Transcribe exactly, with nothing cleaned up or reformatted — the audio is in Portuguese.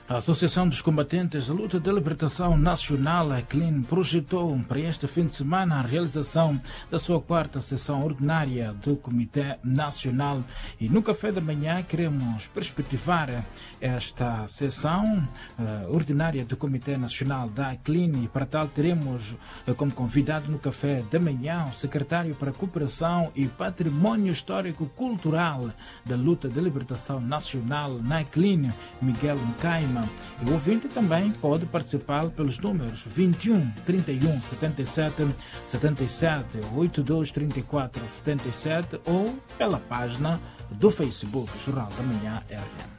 A Associação dos Combatentes da Luta de Libertação Nacional, a CLIN, projetou para este fim de semana a realização da sua quarta sessão ordinária do Comitê Nacional. E no café da manhã queremos perspectivar esta sessão uh, ordinária do Comitê Nacional da CLIN. E para tal teremos uh, como convidado no café da manhã o secretário para a Cooperação e Patrimônio Histórico-Cultural da Luta de Libertação Nacional na CLIN, Miguel Mcaima. E o ouvinte também pode participar pelos números vinte e um, trinta e um, setenta e sete, setenta e sete, oitenta e dois, trinta e quatro, setenta e sete ou pela página do Facebook Jornal da Manhã R N.